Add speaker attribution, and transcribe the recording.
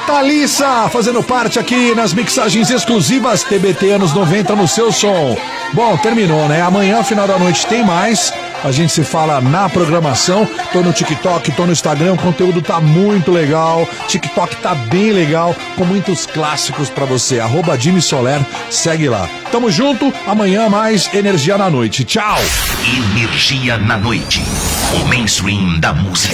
Speaker 1: Thalissa, fazendo parte aqui nas mixagens exclusivas TBT anos 90 no seu som. Bom, terminou, né? Amanhã, final da noite, tem mais. A gente se fala na programação. Tô no TikTok, tô no Instagram, o conteúdo tá muito legal. TikTok tá bem legal, com muitos clássicos pra você. @Jimmy Soler, segue lá. Tamo junto, amanhã mais Energia na Noite. Tchau!
Speaker 2: Energia na Noite, o mainstream da música.